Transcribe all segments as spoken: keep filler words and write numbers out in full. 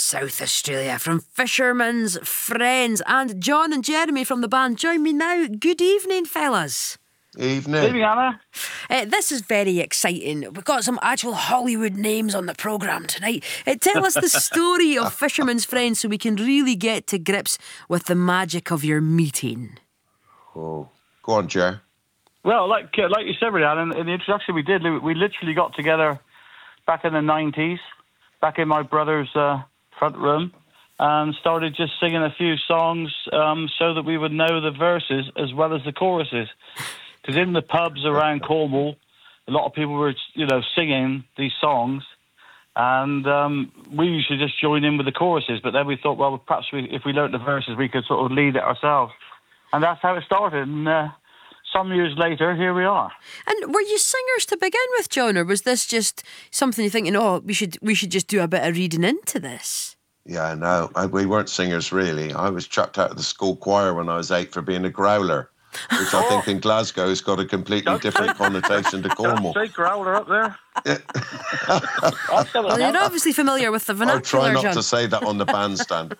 South Australia from Fisherman's Friends. And John and Jeremy from the band join me now. Good evening, fellas. Evening. Evening, Anna. Uh, this is very exciting. We've got some actual Hollywood names on the programme tonight. Uh, tell us the story of Fisherman's Friends so we can really get to grips with the magic of your meeting. Oh, go on, Jer. Well, like uh, like you said, Rihanna, in, in the introduction we did, we literally got together back in the nineties, back in my brother's uh, front room, and started just singing a few songs um, so that we would know the verses as well as the choruses. Because in the pubs around Cornwall, a lot of people were, you know, singing these songs, and um, we usually just join in with the choruses. But then we thought, well, perhaps we, if we learnt the verses, we could sort of lead it ourselves, and that's how it started. And uh, some years later, here we are. And were you singers to begin with, John, or was this just something you're thinking, oh, we should we should just do a bit of reading into this? Yeah, no, I, we weren't singers really. I was chucked out of the school choir when I was eight for being a growler, which I think in Glasgow has got a completely different connotation to Cornwall. Say growler up there. Well, you're obviously familiar with the vernacular, I'll try not John. to say that on the bandstand.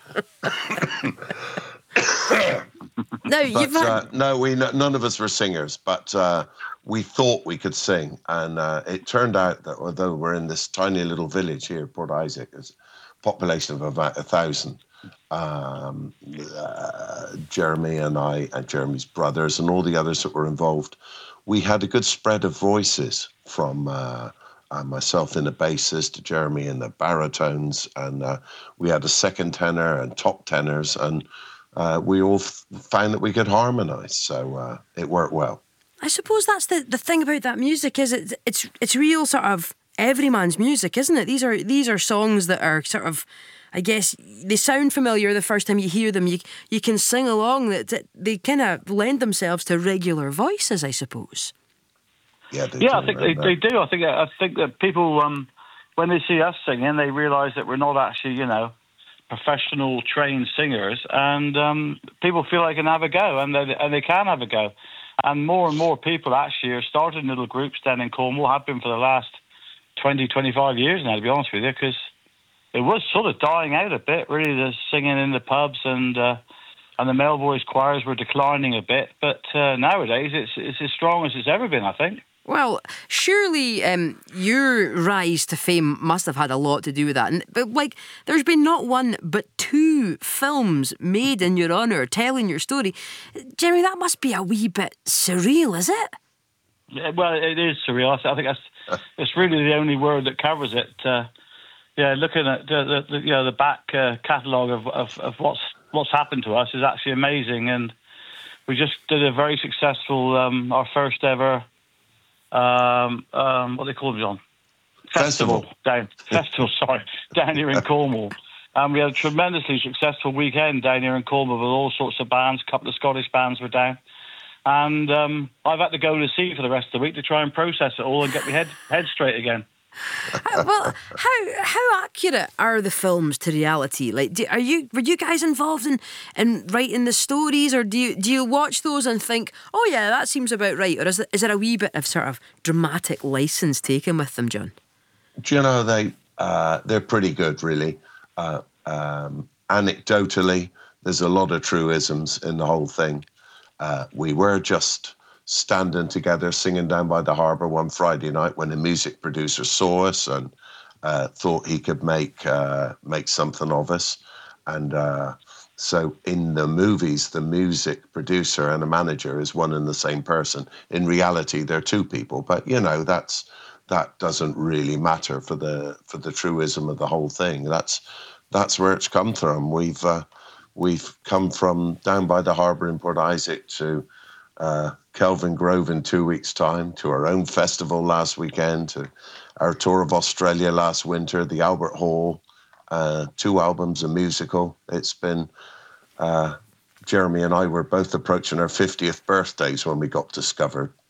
No, But you've had... uh, no, we none of us were singers, but uh, we thought we could sing, and uh, it turned out that although we're in this tiny little village here, Port Isaac, it's a population of about a thousand. Um, uh, Jeremy and I, and Jeremy's brothers, and all the others that were involved, we had a good spread of voices from uh, uh, myself in the basses to Jeremy in the baritones, and uh, we had a second tenor and top tenors, and uh, we all f- found that we could harmonise, so uh, it worked well. I suppose that's the, the thing about that music is it, it's it's real sort of everyman's music, isn't it? These are these are songs that are sort of, I guess, they sound familiar the first time you hear them. You you can sing along. That, that they kind of lend themselves to regular voices, I suppose. Yeah, they Yeah, do, I think and, they, uh, they do. I think I think that people, um, when they see us singing, they realise that we're not actually, you know, professional trained singers, and um, people feel they can have a go, and they and they can have a go. And more and more people actually are starting little groups down in Cornwall, have been for the last twenty, twenty-five years now, to be honest with you, because it was sort of dying out a bit, really, the singing in the pubs, and uh, and the male voice choirs were declining a bit. But uh, nowadays, it's it's as strong as it's ever been, I think. Well, surely um, your rise to fame must have had a lot to do with that. And, but, like, there's been not one but two films made in your honour telling your story. Jeremy, that must be a wee bit surreal, is it? Yeah, well, it is surreal. I think that's it's really the only word that covers it. Uh, yeah, looking at the, the, the you know the back uh, catalogue of, of, of what's what's happened to us is actually amazing, and we just did a very successful um, our first ever. Um, um, what do they call it, John? Festival. Festival. Down, festival, sorry, down here in Cornwall. And we had a tremendously successful weekend down here in Cornwall with all sorts of bands. A couple of Scottish bands were down. And um, I've had to go to sea for the rest of the week to try and process it all and get my head, head straight again. How, well, how how accurate are the films to reality? Like, do, are you were you guys involved in, in writing the stories, or do you do you watch those and think, oh yeah, that seems about right, or is it, is there a wee bit of sort of dramatic license taken with them, John? Do you know, they uh, they're pretty good, really. Uh, um, anecdotally, there's a lot of truisms in the whole thing. Uh, we were just standing together singing down by the harbour one Friday night when the music producer saw us and uh, thought he could make uh, make something of us. And uh, so in the movies, the music producer and the manager is one and the same person. In reality, they're two people. But, you know, that's that doesn't really matter for the for the truism of the whole thing. That's that's where it's come from. We've uh, we've come from down by the harbour in Port Isaac to Uh, Kelvin Grove in two weeks' time, to our own festival last weekend, to our tour of Australia last winter, the Albert Hall, uh, two albums, a musical. It's been, uh, Jeremy and I were both approaching our fiftieth birthdays when we got discovered.